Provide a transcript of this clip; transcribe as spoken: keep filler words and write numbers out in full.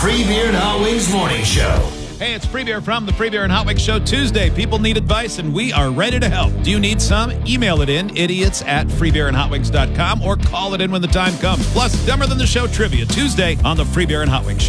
Free Beer and Hot Wings Morning Show. Hey, it's Free Beer from the Free Beer and Hot Wings Show Tuesday. People need advice, and we are ready to help. Do you need some? Email it in, idiots at free beer and hot wings dot com, or call it in when the time comes. Plus, Dumber Than the Show trivia Tuesday on the Free Beer and Hot Wings Show.